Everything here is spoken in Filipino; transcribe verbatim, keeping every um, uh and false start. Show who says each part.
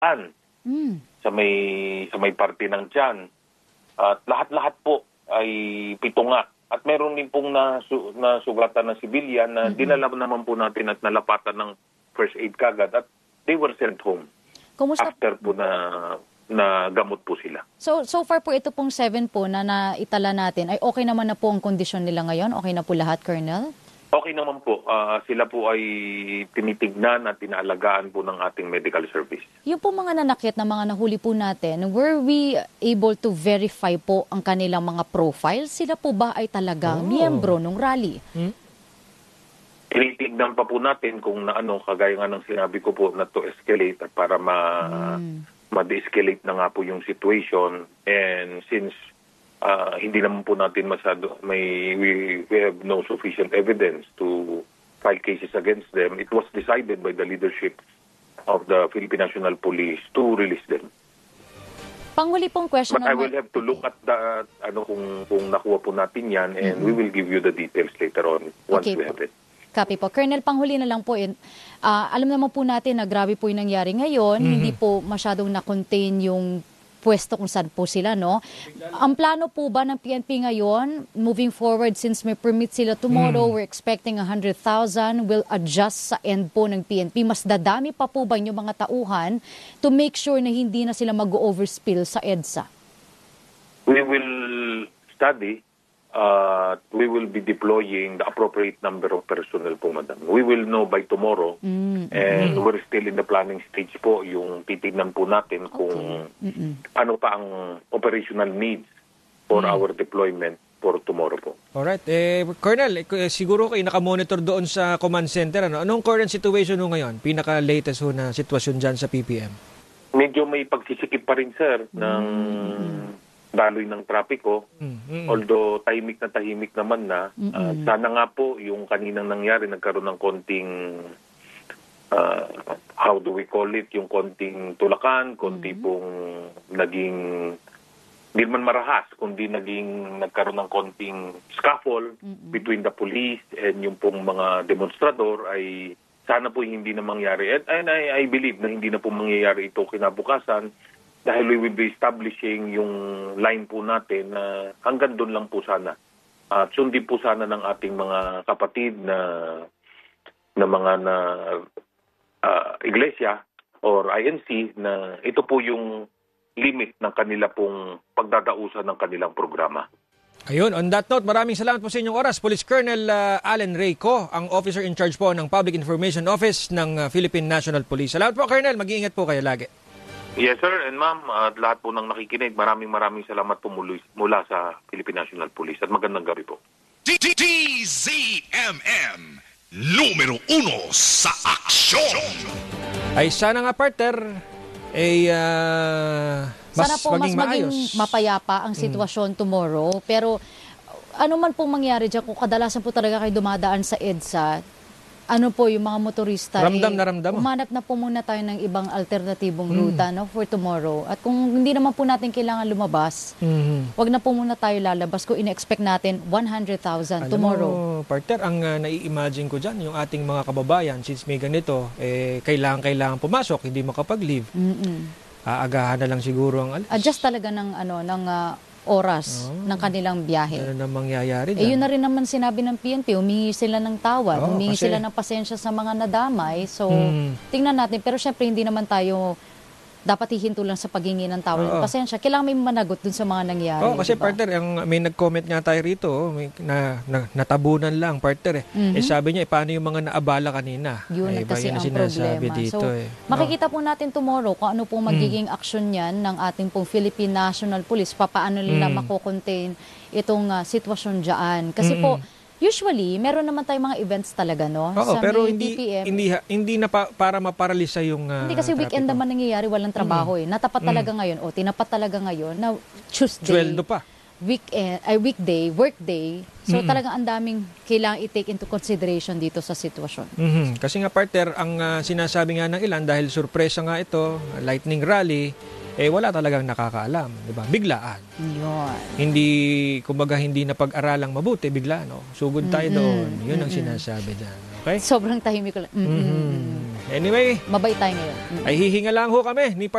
Speaker 1: an
Speaker 2: Mm.
Speaker 1: sa may sa may parte ng tiyan. At lahat-lahat po ay pito nga. At meron din pong nasu, nasugatan na sibilyan na mm-hmm. dinala naman po natin at nalapatan ng first aid kagad at they were sent home.
Speaker 2: Kumusta?
Speaker 1: After po na na gamot po sila.
Speaker 2: So so far po ito pong seven po na naitala natin ay okay naman na po ang kondisyon nila ngayon? Okay na po lahat, Colonel?
Speaker 1: Okay naman po. Uh, sila po ay tinitignan at tinaalagaan po ng ating medical service. Yung
Speaker 2: po mga nanakit na mga nahuli po natin, were we able to verify po ang kanilang mga profiles? Sila po ba ay talagang oh. miyembro ng rally? Hmm?
Speaker 1: Tinitignan pa po natin kung na ano, kagaya nga ng sinabi ko po na to escalate at para ma, hmm. ma-de-escalate na nga po yung situation. And since Uh, hindi naman po natin masyado, may, we, we have no sufficient evidence to file cases against them. It was decided by the leadership of the Philippine National Police to release them.
Speaker 2: Panghuli pong question.
Speaker 1: But I will have to look at the, ano, kung, kung nakuha po natin yan and mm-hmm. we will give you the details later on once
Speaker 2: okay
Speaker 1: we have it.
Speaker 2: Copy po. Colonel, panghuli na lang po. Uh, alam naman po natin na grabe po yung nangyari ngayon. Mm-hmm. Hindi po masyadong na-contain yung pwesto kung saan po sila, no? Ang plano po ba ng P N P ngayon, moving forward, since may permit sila tomorrow, mm. we're expecting one hundred thousand, will adjust sa end po ng P N P. Mas dadami pa po ba yung mga tauhan to make sure na hindi na sila mag-overspill sa EDSA?
Speaker 1: We will study. Uh, we will be deploying the appropriate number of personnel po, madam. We will know by tomorrow. Mm-hmm. And we're still in the planning stage po. Yung titignan po natin kung okay. mm-hmm. ano pa ang operational needs for mm-hmm. our deployment for tomorrow po.
Speaker 3: Alright. Eh, Colonel, eh, siguro kayo nakamonitor doon sa command center. Ano? Anong current situation ho ngayon? Pinaka-latest ho na sitwasyon dyan sa P P M?
Speaker 1: Medyo may pagsisikip pa rin, sir, ng mm-hmm. daloy ng trapiko. Mm-hmm. Although tahimik na tahimik naman na. Mm-hmm. Uh, sana nga po yung kaninang nangyari, nagkaroon ng konting, uh, how do we call it, yung konting tulakan, konti mm-hmm. pong naging, hindi man marahas, kundi naging nagkaroon ng konting scuffle mm-hmm. between the police and yung pong mga demonstrador ay sana po hindi na mangyari. And, and I, I believe na hindi na po mangyayari ito kinabukasan. Dahil we will be establishing yung line po natin na hanggang doon lang po sana. At uh, sundin po sana ng ating mga kapatid na na mga na uh, iglesia or I N C na ito po yung limit ng kanila pong pagdadausan ng kanilang programa.
Speaker 3: Ayun, on that note, maraming salamat po sa inyong oras. Police Colonel uh, Allen Reyco, ang officer in charge po ng Public Information Office ng uh, Philippine National Police. Salamat po, Colonel. Mag-iingat po kayo lagi.
Speaker 1: Yes, sir. And ma'am, at lahat po ng nakikinig, maraming maraming salamat po mula, mula sa Philippine National Police. At magandang gabi po.
Speaker 4: D Z M M, numero uno sa aksyon!
Speaker 3: Ay sana nga, partner, ay uh, mas
Speaker 2: sana po
Speaker 3: maging
Speaker 2: mas maging
Speaker 3: maayos.
Speaker 2: Mapayapa ang sitwasyon mm. tomorrow. Pero ano man pong mangyari dyan, kung kadalasan po talaga kayo dumadaan sa EDSA, ano po yung mga motorista,
Speaker 3: ramdam
Speaker 2: eh,
Speaker 3: na ramdam.
Speaker 2: Umanap na po muna tayo ng ibang alternatibong ruta mm. no, for tomorrow. At kung hindi naman po natin kailangan lumabas, mm-hmm. wag na po muna tayo lalabas kung ina-expect natin one hundred thousand tomorrow.
Speaker 3: Mo, partner, ang uh, nai-imagine ko dyan, yung ating mga kababayan, since may ganito, eh, kailangan-kailangan pumasok, hindi makapag-leave. Mm-hmm. Aagahan na lang siguro ang alis.
Speaker 2: Adjust talaga ng, ano, ng uh, oras oh, ng kanilang biyahe.
Speaker 3: Ano na mangyayari
Speaker 2: eh, yun na rin naman sinabi ng P N P, humingi sila ng tawad, oh, humingi
Speaker 3: kasi
Speaker 2: sila ng pasensya sa mga nadamay. So,
Speaker 3: hmm.
Speaker 2: tingnan natin. Pero syempre, hindi naman tayo dapat hihinto lang sa paghingi ng tawad ng pasensya. Kailangan may managot dun sa mga nangyari.
Speaker 3: Oh, kasi
Speaker 2: diba?
Speaker 3: Partner, ang, may nag-comment nga tayo rito, may, na, na, natabunan lang, partner. Eh. Mm-hmm. eh sabi niya, eh, paano yung mga naabala kanina?
Speaker 2: Yun
Speaker 3: eh,
Speaker 2: kasi ang
Speaker 3: problema.
Speaker 2: so,
Speaker 3: Dito, eh.
Speaker 2: makikita po natin tomorrow kung ano pong magiging mm. aksyon yan ng ating pong Philippine National Police. Papaano nila mm. makocontain itong uh, sitwasyon dyan. Kasi mm. po, usually, meron naman tayong mga events talaga, no?
Speaker 3: Oo,
Speaker 2: sa
Speaker 3: pero
Speaker 2: P
Speaker 3: hindi,
Speaker 2: P M.
Speaker 3: hindi, hindi na pa, para maparalisa yung uh,
Speaker 2: hindi kasi weekend
Speaker 3: trapiko.
Speaker 2: naman nangyayari, walang trabaho mm. eh. Natapat talaga mm. ngayon, o tinapat talaga ngayon na Tuesday,
Speaker 3: Sweldo pa.
Speaker 2: Weekend, ay weekday, workday. So mm-hmm. talagang ang daming kailangang i-take into consideration dito sa sitwasyon.
Speaker 3: Mm-hmm. Kasi nga, partner, ang uh, sinasabi nga ng ilan, dahil surpresa nga ito, lightning rally, eh wala talagang nakakaalam, di ba? Biglaan.
Speaker 2: Yun.
Speaker 3: Hindi, kumbaga hindi na pag-aralang mabuti, bigla, no? Sugod tayo mm-hmm. doon. Yun ang
Speaker 2: mm-hmm.
Speaker 3: sinasabi dyan. Okay?
Speaker 2: Sobrang tahimik ko lang. Mm-hmm.
Speaker 3: Mm-hmm. Anyway,
Speaker 2: mabait tayo ngayon. Mm-hmm.
Speaker 3: ay hihinga lang ho kami ni